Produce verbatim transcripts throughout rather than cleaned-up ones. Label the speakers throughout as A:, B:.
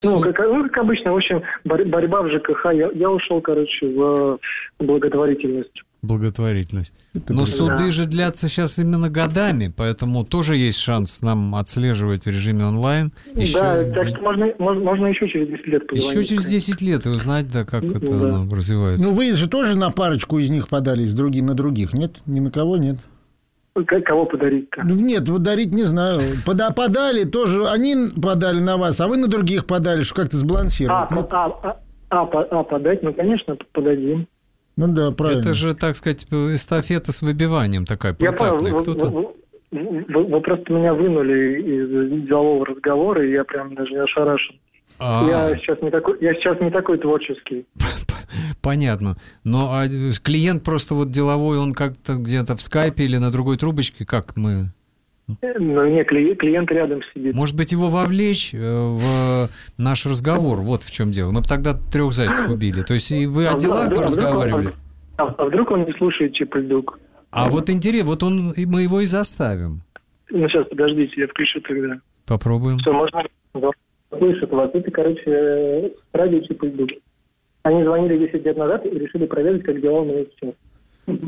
A: Ну, как, ну, как обычно, в общем, борь, борьба в ЖКХ. Я, я ушел, короче, в благотворительность.
B: Благотворительность. Но суды да. же длятся сейчас именно годами, поэтому тоже есть шанс нам отслеживать в режиме онлайн. Еще...
A: Да, так что можно, можно, можно еще через десять лет позвонить.
B: Еще через десять лет и узнать, да, как ну, это да. оно развивается.
C: Ну, вы же тоже на парочку из них подались, другие на других, нет? Ни на кого нет?
A: Кого подарить-то?
C: Нет, подарить не знаю. Пода- подали тоже, они подали на вас, а вы на других подали, что как-то сбалансировать.
A: А, а, а, а, а подать, ну, конечно, подадим.
C: Ну да, правильно.
B: Это же, так сказать, эстафета с выбиванием такая.
A: Я понял, вы, вы, вы, вы просто меня вынули из делового разговора, и я прям даже ошарашен. А-а-а. Я сейчас не такой, я сейчас не такой творческий.
B: Понятно. Но а клиент просто вот деловой, он как-то где-то в скайпе или на другой трубочке, как мы...
A: Ну, не, клиент рядом сидит.
B: Может быть, его вовлечь в наш разговор? Вот в чем дело. Мы бы тогда трех зайцев убили. То есть и вы о делах бы разговаривали?
A: А, а вдруг он не слушает Чип-Льдук?
B: А вот интересно, вот он, мы его и заставим.
A: Ну, сейчас, подождите, я включу тогда.
B: Попробуем.
A: Все, можно... Слышат вас. Это, короче, радио Чип-Льдук. Они звонили десять лет назад и решили проверить, как дела у меня сейчас.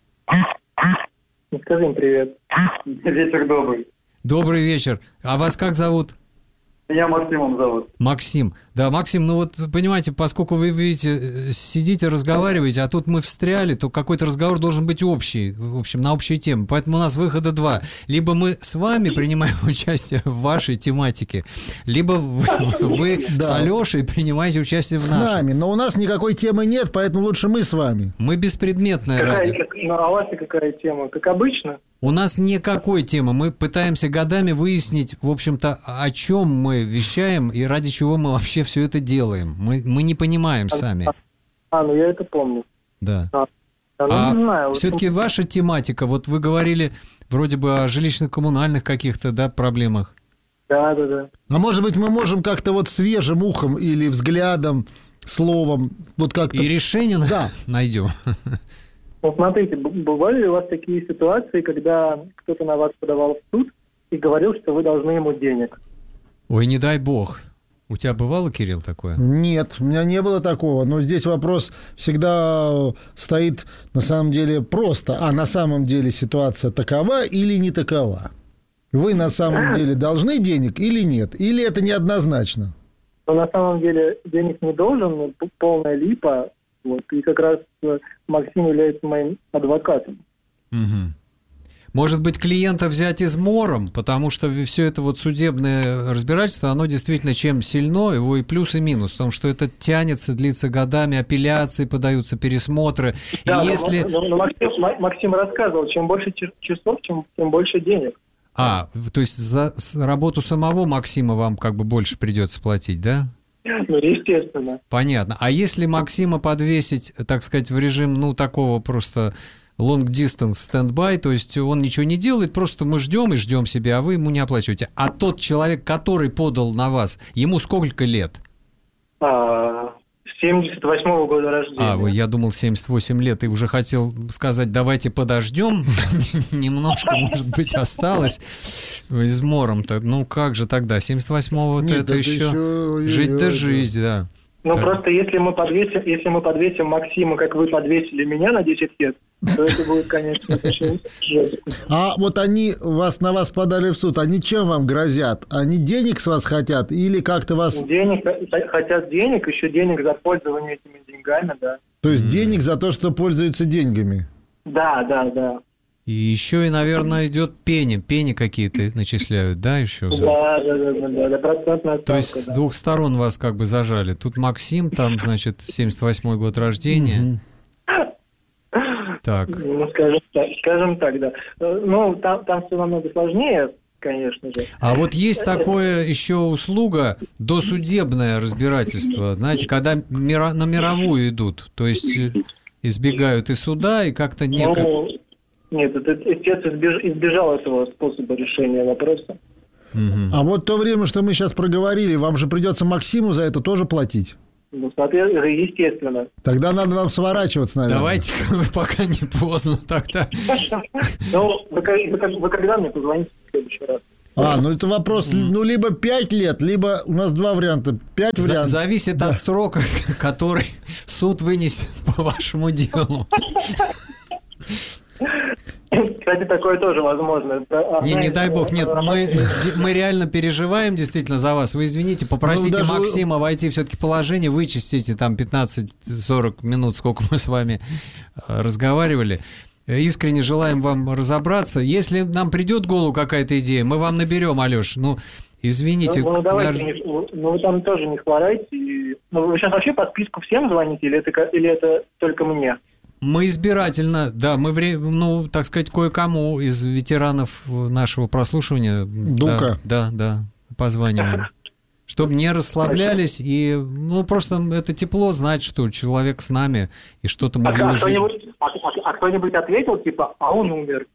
A: Скажи им привет.
D: Вечер добрый.
B: Добрый вечер. А вас как зовут?
D: Меня Максимом зовут.
B: Максим. Да, Максим, ну вот, понимаете, поскольку вы, видите, сидите, разговариваете, а тут мы встряли, то какой-то разговор должен быть общий, в общем, на общие темы. Поэтому у нас выхода два. Либо мы с вами принимаем участие в вашей тематике, либо вы, вы с Алешей принимаете участие в нашей.
C: С нами, но у нас никакой темы нет, поэтому лучше мы с вами.
B: Мы беспредметное
A: какая,
B: радио.
A: Как, ну, а у вас какая тема? Как обычно?
B: У нас никакой темы. Мы пытаемся годами выяснить, в общем-то, о чем мы вещаем и ради чего мы вообще все это делаем. Мы, мы не понимаем сами.
A: А, ну я это помню.
B: Да.
A: А, ну,
B: а
A: не знаю,
B: все-таки
A: вот...
B: ваша тематика, вот вы говорили вроде бы о жилищно-коммунальных каких-то, да, проблемах.
A: Да, да, да.
C: А может быть, мы можем как-то вот свежим ухом или взглядом, словом, вот как-то...
B: И решение да. найдем.
A: Ну, смотрите, бывали ли у вас такие ситуации, когда кто-то на вас подавал в суд и говорил, что вы должны ему денег?
B: Ой, не дай бог. У тебя бывало, Кирилл, такое?
C: Нет, у меня не было такого. Но здесь вопрос всегда стоит на самом деле просто. А на самом деле ситуация такова или не такова? Вы на самом деле должны денег или нет? Или это неоднозначно?
A: Но на самом деле денег не должен, но полная липа. Вот, и как раз Максим является моим адвокатом.
B: Угу. Может быть, клиента взять измором, потому что все это вот судебное разбирательство, оно действительно чем сильно, его и плюс, и минус, в том, что это тянется, длится годами, апелляции подаются, пересмотры.
A: Да,
B: и если...
A: но, но, но Максим, Максим рассказывал, чем больше часов, тем, тем больше денег.
B: А, то есть за работу самого Максима вам как бы больше придется платить, да?
A: Ну, естественно.
B: Понятно. А если Максима подвесить, так сказать, в режим, ну, такого просто long distance stand-by, то есть он ничего не делает, просто мы ждем и ждем себя, а вы ему не оплачиваете. А тот человек, который подал на вас, ему сколько лет?
A: А, семьдесят восьмого года рождения.
B: А, вы, я думал, семьдесят восемь лет, и уже хотел сказать, давайте подождем, немножко, может быть, осталось измором-то. Ну, как же тогда, семьдесят восьмого-то это еще жить да жить, да.
A: Ну, просто если мы подвесим, если мы подвесим Максима, как вы подвесили меня на десять лет, то это будет, конечно, очень жестко.
C: А вот они вас, на вас подали в суд, они чем вам грозят? Они денег с вас хотят или как-то вас...
A: Денег, хотят денег, еще денег за пользование этими деньгами, да.
C: То есть денег за то, что пользуются деньгами?
A: Да, да, да.
B: И еще и, наверное, идет пени, пени какие-то начисляют, да, еще?
A: Да, да, да, да, да, да, процентная ставка.
B: То есть да. С двух сторон вас как бы зажали. Тут Максим, там, значит, семьдесят восьмой год рождения. Так.
A: Ну, скажем так, скажем так, да. Ну, там, там все намного сложнее, конечно же.
B: А вот есть такое еще услуга, досудебное разбирательство, знаете, когда мира, на мировую идут, то есть избегают и суда, и как-то неко...
A: Ну, нет, это, отец избеж, избежал этого способа решения вопроса.
B: Угу.
C: А вот то время, что мы сейчас проговорили, вам же придется Максиму за это тоже платить?
A: Ну, соответственно, естественно.
C: Тогда надо нам сворачиваться, наверное.
B: Давайте-ка вы пока не поздно тогда.
A: Ну, вы когда мне позвоните в следующий раз?
C: А, ну это вопрос, ну, либо пять лет, либо у нас два варианта. Пять
B: За-
C: вариантов.
B: Зависит
C: Да.
B: от срока, который суд вынесет по вашему делу.
A: Кстати, такое тоже возможно. Да,
B: Не, не
A: знаете,
B: дай бог, нет,
A: роман-
B: мы, мы реально переживаем действительно за вас. Вы извините, попросите
C: Ну, даже-
B: Максима войти все-таки в положение, вычистите там пятнадцать-сорок минут, сколько мы с вами э, разговаривали. Искренне желаем вам разобраться. Если нам придет в голову какая-то идея, мы вам наберем, Алёш. Ну, извините.
A: Ну, ну, давайте,
B: даже-
A: не- ну, ну, вы там тоже не хворайте. И- Ну, вы сейчас вообще по списку всем звоните, или это, ка- или это только мне?
B: Мы избирательно, да, мы, вре- ну, так сказать, кое-кому из ветеранов нашего прослушивания.
C: Дука.
B: Да, да, да, позваниваем. Чтобы не расслаблялись, и, ну, просто это тепло знать, что человек с нами, и что-то мы
A: А,
B: в его
A: а
B: жизни...
A: кто-нибудь, а, а- а кто-нибудь ответил, типа, а он умер?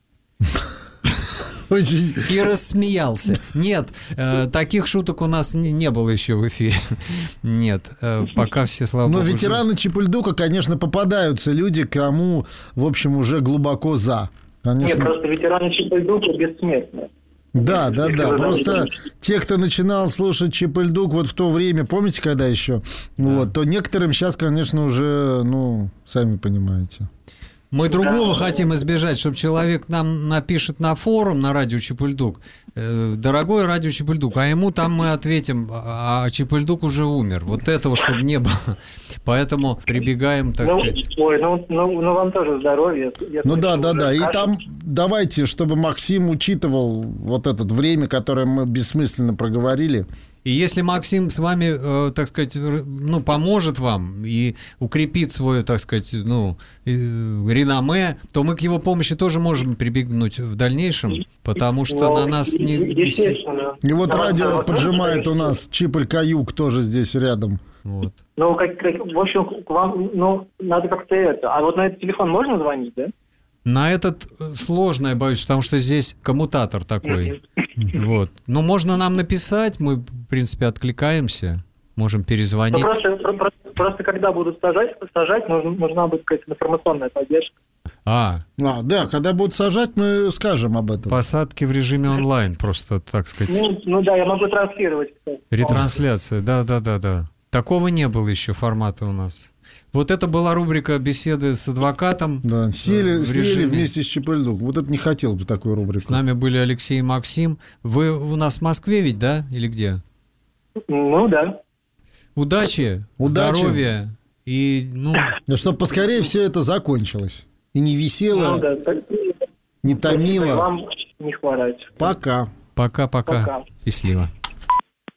C: Очень-
B: И рассмеялся. Нет, э, таких шуток у нас не, не было еще в эфире. Нет, э, пока все, слава
C: Но
B: богу, живы.
C: ветераны Чепульдука, конечно, попадаются люди, кому, в общем, уже глубоко за.
A: Нет,
C: Конечно.
A: просто ветераны Чипольдука бессмертны.
C: Да, да, да.
A: Если вы
C: Просто
A: заметили.
C: те, кто начинал слушать Чепульдук вот в то время, помните, когда еще, вот, то некоторым сейчас, конечно, уже, ну, сами понимаете.
B: Мы другого хотим избежать, чтобы человек нам напишет на форум на радио Чепульдук: э, дорогой радио Чепульдук, а ему там мы ответим, а Чепульдук уже умер. Вот этого, чтобы не было. Поэтому прибегаем, так
A: Ну,
B: сказать.
A: ой, ну, ну, ну, вам тоже здоровья. Я
C: Ну
A: слышу,
C: да, да,
A: уже
C: да. И
A: кашель.
C: там давайте, чтобы Максим учитывал вот это время, которое мы бессмысленно проговорили.
B: И если Максим с вами, э, так сказать, р- ну, поможет вам и укрепит свое, так сказать, ну, э, реноме, то мы к его помощи тоже можем прибегнуть в дальнейшем, потому что
A: Ну,
B: на нас не...
A: естественно.
C: И вот
A: Да,
C: радио
A: да,
C: поджимает
A: да,
C: у нас Чиполь Каюк тоже здесь рядом.
B: Вот.
A: Ну, как, как- в общем, к вам, ну, надо как-то это. А вот на этот телефон можно звонить, да?
B: На этот э, сложно, я боюсь, потому что здесь коммутатор такой. Вот. Но можно нам написать, мы, в принципе, откликаемся, можем
A: Ну,
B: перезвонить.
A: просто, про- про- просто когда будут сажать, сажать нужна, нужна будет какая-то информационная поддержка.
B: А,
C: А, да, когда будут сажать, мы скажем об этом.
B: посадки в режиме онлайн, просто, так сказать,
A: Ну, ну да, я могу транслировать. кстати.
B: ретрансляция. Да-да-да-да. Такого не было еще формата у нас. Вот это была рубрика «Беседы с адвокатом».
C: Да, сели,
B: в
C: сели
B: режиме.
C: вместе с Чепульдук. Вот это не хотел бы такую рубрику.
B: С нами были Алексей и Максим. Вы у нас в Москве ведь, да? Или где?
A: Ну да.
B: Удачи,
C: Удачи.
B: здоровья и, ну,
C: Да, чтобы поскорее все это закончилось. И не висело,
A: Ну да. Так-
C: не
A: Спасибо, и
C: томило.
A: вам не хворать.
C: Пока.
B: пока-пока.
A: Пока.
B: Счастливо.